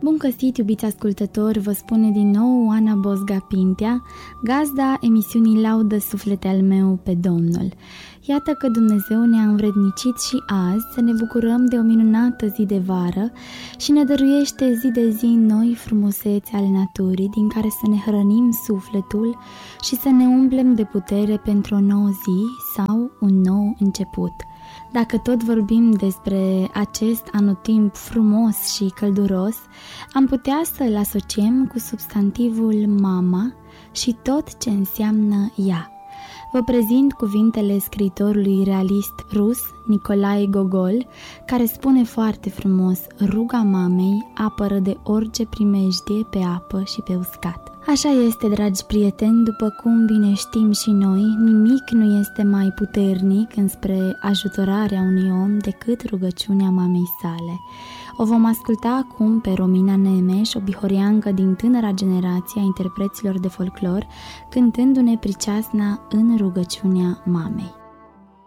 Bun găsit, iubiți ascultători, vă spune din nou Oana Bosga Pintea, gazda emisiunii Laudă Suflete al meu pe Domnul. Iată că Dumnezeu ne-a învrednicit și azi să ne bucurăm de o minunată zi de vară și ne dăruiește zi de zi noi frumuseți ale naturii din care să ne hrănim sufletul și să ne umplem de putere pentru o nouă zi sau un nou început. Dacă tot vorbim despre acest anotimp frumos și călduros, am putea să-l asociem cu substantivul mama și tot ce înseamnă ea. Vă prezint cuvintele scriitorului realist rus Nicolae Gogol, care spune foarte frumos: ruga mamei apără de orice primejdie pe apă și pe uscat. Așa este, dragi prieteni, după cum bine știm și noi, nimic nu este mai puternic înspre ajutorarea unui om decât rugăciunea mamei sale. O vom asculta acum pe Romina Nemes, o bihoriancă din tânăra generație a interpreților de folclor, cântându-ne priceasna În rugăciunea mamei.